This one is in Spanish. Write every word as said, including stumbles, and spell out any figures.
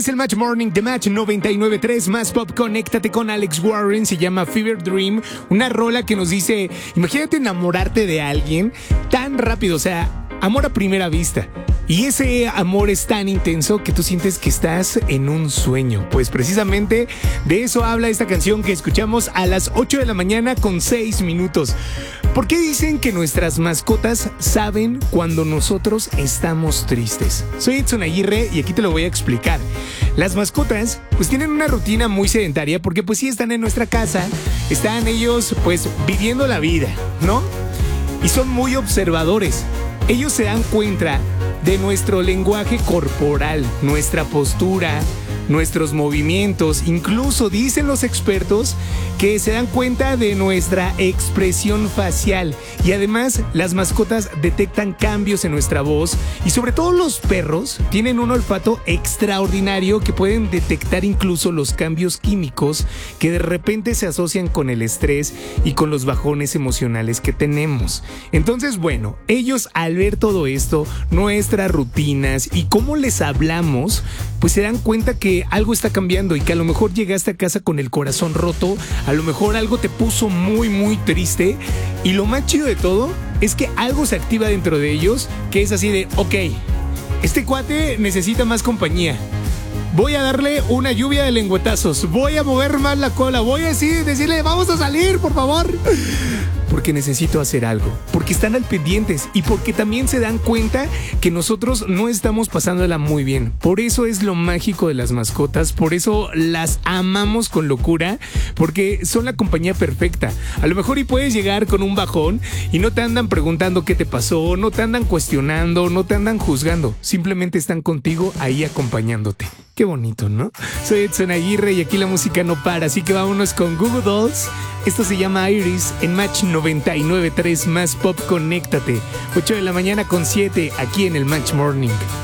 Es el Match Morning de Match noventa y nueve punto tres Más Pop. Conéctate con Alex Warren. Se llama Fever Dream. Una rola que nos dice, imagínate enamorarte de alguien tan rápido, o sea, amor a primera vista. Y ese amor es tan intenso que tú sientes que estás en un sueño. Pues precisamente de eso habla esta canción que escuchamos a las ocho de la mañana con seis minutos. ¿Por qué dicen que nuestras mascotas saben cuando nosotros estamos tristes? Soy Edson Aguirre y aquí te lo voy a explicar. Las mascotas pues tienen una rutina muy sedentaria porque pues sí están en nuestra casa, están ellos pues viviendo la vida, ¿no? Y son muy observadores. Ellos se dan cuenta de nuestro lenguaje corporal, nuestra postura, nuestros movimientos. Incluso dicen los expertos que se dan cuenta de nuestra expresión facial. Y además las mascotas detectan cambios en nuestra voz. Y sobre todo los perros tienen un olfato extraordinario que pueden detectar incluso los cambios químicos que de repente se asocian con el estrés y con los bajones emocionales que tenemos. Entonces, bueno, ellos al ver todo esto, nuestras rutinas y cómo les hablamos, pues se dan cuenta que algo está cambiando y que a lo mejor llegaste a casa con el corazón roto, a lo mejor algo te puso muy muy triste, y lo más chido de todo es que algo se activa dentro de ellos que es así de, ok, este cuate necesita más compañía. Voy a darle una lluvia de lengüetazos, voy a mover más la cola, voy a decir, decirle, vamos a salir, por favor. Porque necesito hacer algo, porque están al pendientes y porque también se dan cuenta que nosotros no estamos pasándola muy bien. Por eso es lo mágico de las mascotas, por eso las amamos con locura, porque son la compañía perfecta. A lo mejor y puedes llegar con un bajón y no te andan preguntando qué te pasó, no te andan cuestionando, no te andan juzgando, simplemente están contigo ahí acompañándote. Qué bonito, ¿no? Soy Edson Aguirre y aquí la música no para, así que vámonos con Goo Goo Dolls. Esto se llama Iris en Match noventa y nueve punto tres Más Pop. Conéctate. ocho de la mañana con siete aquí en el Match Morning.